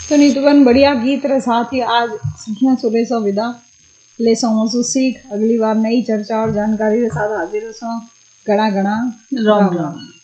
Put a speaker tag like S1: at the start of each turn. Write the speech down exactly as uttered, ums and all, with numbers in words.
S1: तो नीतुबन बढ़िया गीत रे साथ ही आज सीखिया सुबह सो विदा ले सो सीख अगली बार नई चर्चा और जानकारी के साथ हाजिर हो। घना घना राम राम।